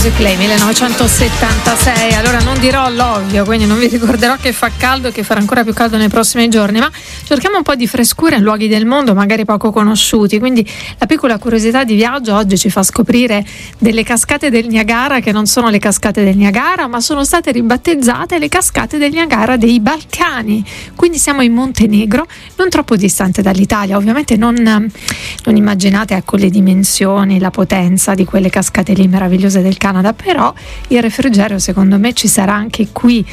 Play 1976. Allora non dirò l'ovvio, quindi non vi ricorderò che fa caldo e che farà ancora più caldo nei prossimi giorni, ma cerchiamo un po' di frescura in luoghi del mondo magari poco conosciuti. Quindi la piccola curiosità di viaggio oggi ci fa scoprire delle cascate del Niagara che non sono le cascate del Niagara, ma sono state ribattezzate le cascate del Niagara dei Balcani. Quindi siamo in Montenegro, non troppo distante dall'Italia. Ovviamente non immaginate, ecco, le dimensioni, la potenza di quelle cascate lì meravigliose del Canada, però il refrigerio secondo me ci sarà anche qui,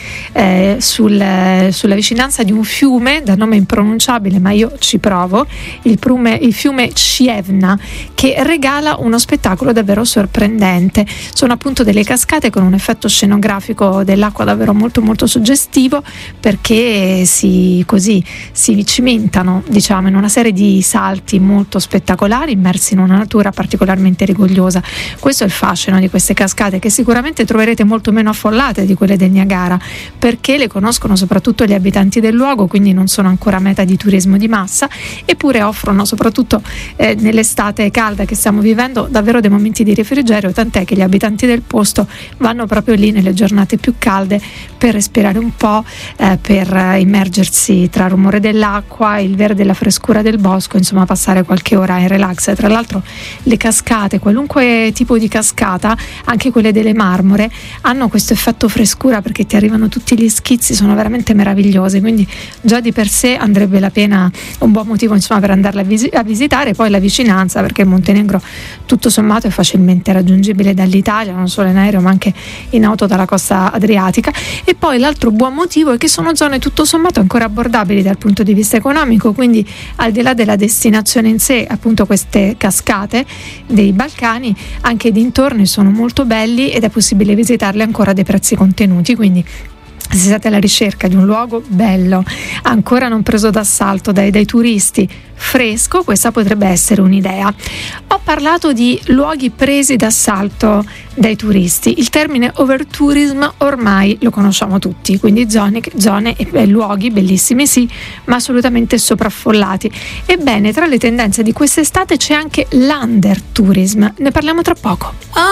sulla vicinanza di un fiume da nome impronunciabile, ma io ci provo, il fiume Cievna, che regala uno spettacolo davvero sorprendente. Sono appunto delle cascate con un effetto scenografico dell'acqua davvero molto molto suggestivo, perché si cimentano, diciamo, in una serie di salti molto spettacolari immersi in una natura particolarmente rigogliosa. Questo è il fascino di queste cascate, che sicuramente troverete molto meno affollate di quelle del Niagara, perché le conoscono soprattutto gli abitanti del luogo, quindi non sono ancora meta di turismo di massa, eppure offrono, soprattutto nell'estate calda che stiamo vivendo, davvero dei momenti di refrigerio, tant'è che gli abitanti del posto vanno proprio lì nelle giornate più calde per respirare un po', per immergersi tra il rumore dell'acqua, il verde e la frescura del bosco, insomma passare qualche ora in relax. Tra l'altro le cascate, qualunque tipo di cascata, anche quelle delle Marmore, hanno questo effetto frescura perché ti arrivano tutti gli schizzi, sono veramente meravigliose, quindi già di per sé andrebbe la pena, un buon motivo insomma per andarla a visitare. Poi la vicinanza, perché il Montenegro tutto sommato è facilmente raggiungibile dall'Italia, non solo in aereo ma anche in auto dalla costa adriatica. E poi l'altro buon motivo è che sono zone tutto sommato ancora abbordabili dal punto di vista economico, quindi al di là della destinazione in sé, appunto queste cascate dei Balcani, anche i dintorni sono molto belli ed è possibile visitarle ancora a dei prezzi contenuti. Quindi se siete alla ricerca di un luogo bello, ancora non preso d'assalto dai turisti, fresco, questa potrebbe essere un'idea. Ho parlato di luoghi presi d'assalto dai turisti. Il termine overtourism ormai lo conosciamo tutti, quindi zone e luoghi bellissimi sì, ma assolutamente sopraffollati. Ebbene, tra le tendenze di quest'estate c'è anche l'undertourism. Ne parliamo tra poco.